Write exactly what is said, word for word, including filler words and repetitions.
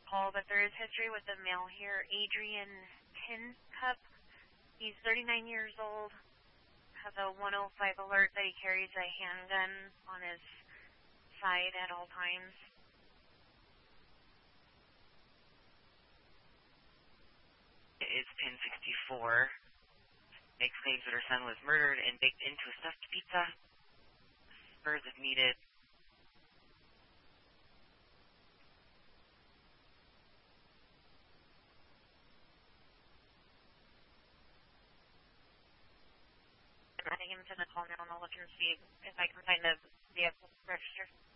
call, but there is history with the male here, Adrian Tincup. He's thirty-nine years old, has a one oh five alert that he carries a handgun on his side at all times. It's ten sixty-four. Makes claims that her son was murdered and baked into a stuffed pizza. Spurs if needed. I'm adding him to the call now, and I'll look and see if I can find the vehicle register.